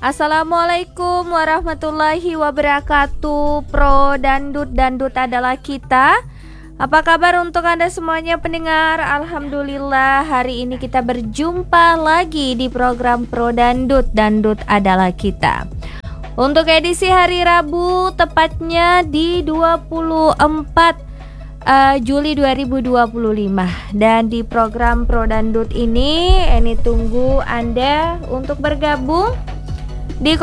Assalamualaikum warahmatullahi wabarakatuh. Pro Dandut, Dandut adalah kita. Apa kabar untuk Anda semuanya pendengar? Alhamdulillah, hari ini kita berjumpa lagi di program Pro Dandut, Dandut adalah kita. Untuk edisi hari Rabu, tepatnya di 24 Juli 2025. Dan di program Pro Dandut ini tunggu Anda untuk bergabung di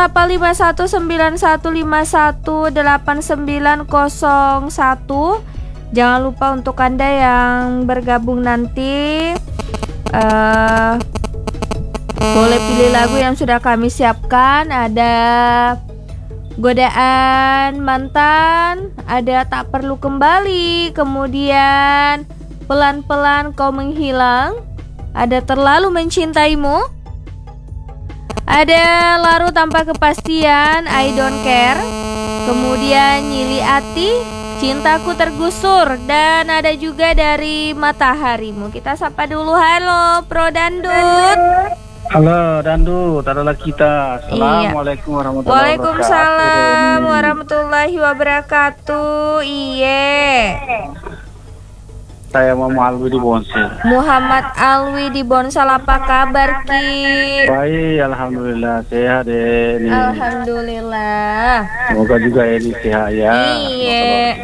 085151818901. Jangan lupa untuk Anda yang bergabung nanti boleh pilih lagu yang sudah kami siapkan. Ada Godaan Mantan, ada Tak Perlu Kembali, kemudian Pelan-Pelan Kau Menghilang, ada Terlalu Mencintaimu, ada Larut Tanpa Kepastian, I Don't Care, kemudian Nyili Ati, Cintaku Tergusur, dan ada juga dari Mataharimu. Kita sapa dulu. Halo Pro Dandut. Halo Dandut, adalah kita. Assalamualaikum warahmatullahi wabarakatuh. Waalaikumsalam warahmatullahi wabarakatuh. Iya. Saya Muhammad Alwi di Bonsel. Muhammad Alwi di Bonsel, apa kabar Ki? Baik, alhamdulillah sehat ini. Alhamdulillah. Semoga juga ini sehat ya. Iya.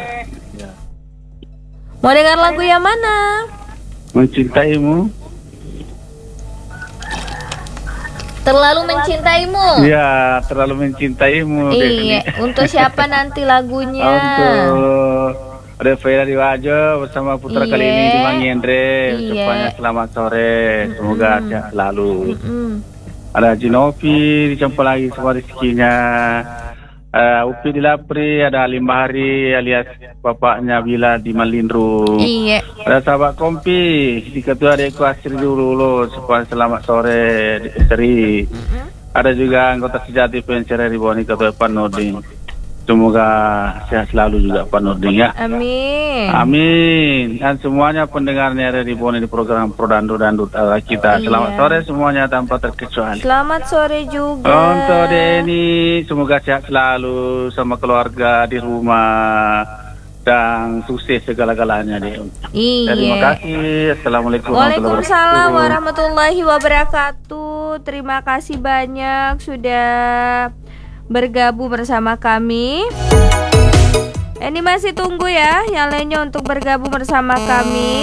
Mau dengar lagu yang mana? Mencintaimu. Terlalu Mencintaimu. Iya, Terlalu Mencintaimu. Iya. Untuk siapa nanti lagunya? Untuk Revela Diwajo bersama putra kali ini di Mangiendre. Ucapannya selamat sore. Semoga sehat selalu. Ada Jinovi dicampur lagi semua rezekinya. Upi di Lapri, ada Alim Bahari alias bapaknya Bila di Malindru. Iya. Ada sahabat Kompi di Ketua Deku Asri dulu supaya selamat sore di Istri. Ada juga anggota sejati pencerai di Boni Ketua Pak Nurdin. Semoga sehat selalu juga Pak Nurdin ya. Amin. Amin. Dan semuanya pendengarnya ada di Boni di program Pro Dandut, Dandut adalah kita. Selamat sore semuanya tanpa terkecuali. Selamat sore juga. Untuk Denny, semoga sehat selalu sama keluarga di rumah dan sukses segala-galanya deh. Iya. Terima kasih. Assalamualaikum Waalaikumsalam warahmatullahi wabarakatuh. Terima kasih banyak sudah bergabung bersama kami. Ini masih tunggu ya yang lainnya untuk bergabung bersama kami.